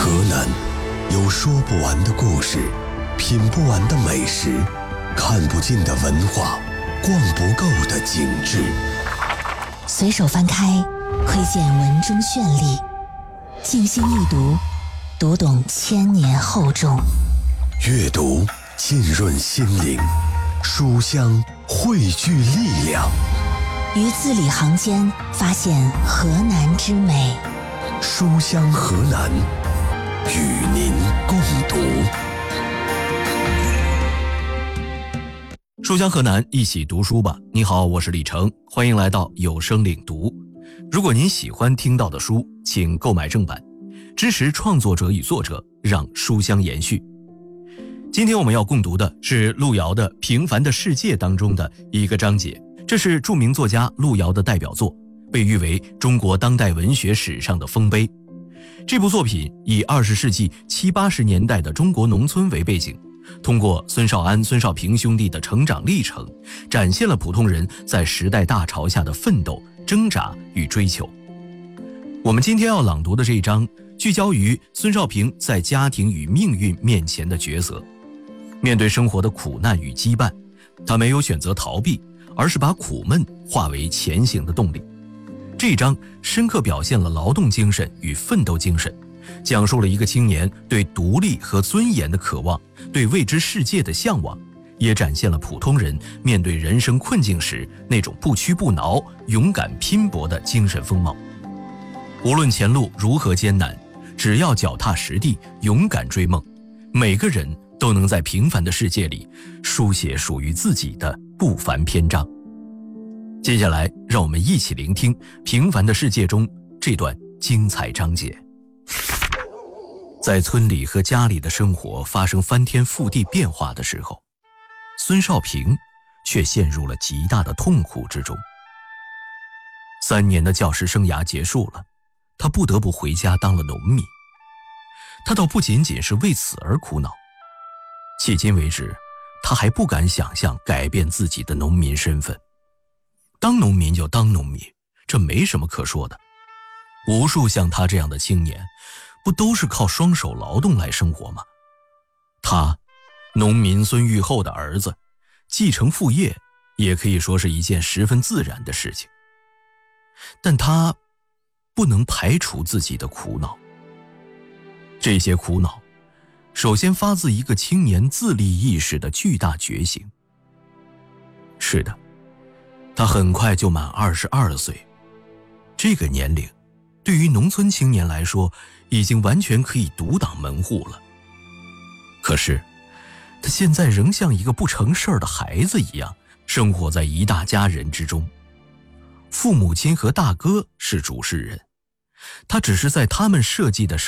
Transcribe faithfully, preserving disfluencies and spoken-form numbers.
河南有说不完的故事，品不完的美食，看不尽的文化，逛不够的景致。 随手翻开，窥见文中绚丽；静心一读，读懂千年厚重。 阅读浸润心灵，书香汇聚力量。 于字里行间发现河南之美。 书香河南，与您共读。 书香河南，一起读书吧。你好，我是李成，欢迎来到有声领读。如果您喜欢听到的书，请购买正版，支持创作者与作者，让书香延续。今天我们要共读的是路遥的《平凡的世界》当中的一个章节，这是著名作家路遥的代表作，被誉为中国当代文学史上的丰碑。这部作品以二十世纪七八十年代的中国农村为背景，通过孙少安、孙少平兄弟的成长历程，展现了普通人在时代大潮下的奋斗、挣扎与追求。我们今天要朗读的这一章，聚焦于孙少平在家庭与命运面前的抉择。面对生活的苦难与羁绊，他没有选择逃避，而是把苦闷化为前行的动力。这一章深刻表现了劳动精神与奋斗精神，讲述了一个青年对独立和尊严的渴望，对未知世界的向往，也展现了普通人面对人生困境时那种不屈不挠、勇敢拼搏的精神风貌。无论前路如何艰难，只要脚踏实地，勇敢追梦，每个人都能在平凡的世界里书写属于自己的不凡篇章。接下来让我们一起聆听《平凡的世界》中这段精彩章节。在村里和家里的生活发生翻天覆地变化的时候，孙少平却陷入了极大的痛苦之中。三年的教师生涯结束了，他不得不回家当了农民。他倒不仅仅是为此而苦恼，迄今为止，他还不敢想象改变自己的农民身份。当农民就当农民，这没什么可说的。无数像他这样的青年，不都是靠双手劳动来生活吗？他，农民孙玉厚的儿子，继承父业，也可以说是一件十分自然的事情。但他不能排除自己的苦恼。这些苦恼，首先发自一个青年自立意识的巨大觉醒。是的，他很快就满二十二岁，这个年龄对于农村青年来说已经完全可以独挡门户了。可是他现在仍像一个不成事儿的孩子一样生活在一大家人之中。父母亲和大哥是主事人，他只是在他们设计的